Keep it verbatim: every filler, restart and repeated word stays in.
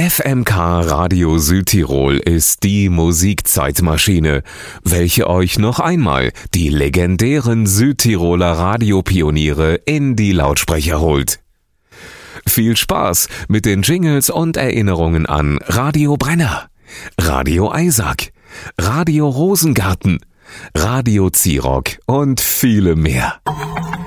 F M K Radio Südtirol ist die Musikzeitmaschine, welche euch noch einmal die legendären Südtiroler Radiopioniere in die Lautsprecher holt. Viel Spaß mit den Jingles und Erinnerungen an Radio Brenner, Radio Eisack, Radio Rosengarten, Radio Zirock und viele mehr.